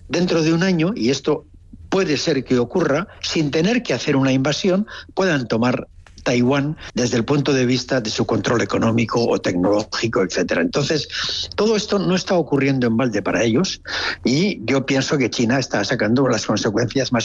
dentro de un año, y esto puede ser que ocurra, sin tener que hacer una invasión, puedan tomar Taiwán desde el punto de vista de su control económico o tecnológico, etcétera. Entonces, todo esto no está ocurriendo en balde para ellos, y yo pienso que China está sacando las consecuencias más